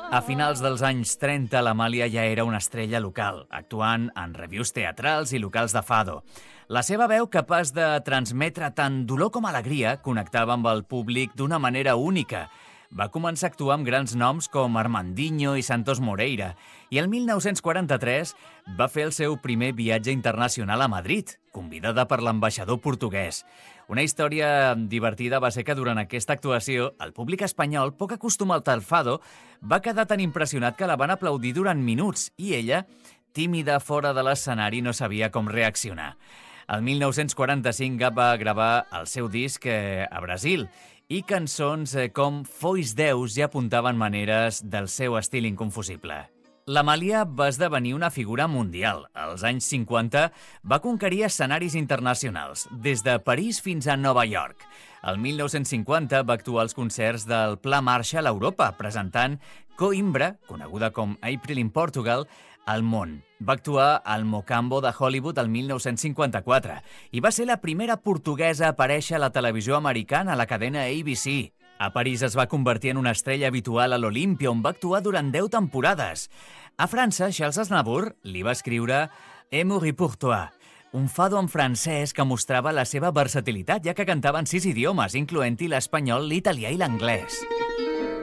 A finals dels anys 30, l'Amàlia ja era una estrella local, actuant en revues teatrals i locals de fado. La seva veu, capaç de transmetre tant dolor com alegria, connectava amb el públic d'una manera única. Va començar a actuar amb grans noms com Armandinho i Santos Moreira i el 1943 va fer el seu primer viatge internacional a Madrid, convidada per l'ambaixador portuguès. Una història divertida va ser que durant aquesta actuació el públic espanyol, poc acostumat al fado, va quedar tan impressionat que la van aplaudir durant minuts i ella, tímida fora de l'escenari, no sabia com reaccionar. El 1945 va gravar el seu disc a Brasil i cançons com Fois Deus ja apuntaven maneres del seu estil inconfusible. L'Amàlia va esdevenir una figura mundial. Als anys 50 va conquerir escenaris internacionals, des de París fins a Nova York. El 1950 va actuar als concerts del Pla Marshall a Europa, presentant Coimbra, coneguda com April in Portugal, al món. Va actuar al Mocambo de Hollywood el 1954 i va ser la primera portuguesa a aparèixer a la televisió americana, a la cadena ABC. A París es va convertir en una estrella habitual a l'Olímpia, on va actuar durant 10 temporades. A França, Charles Aznavour li va escriure Amour pour toi, un fado en francès que mostrava la seva versatilitat, ja que cantava en 6 idiomes, incloent-hi l'espanyol, l'italià i l'anglès.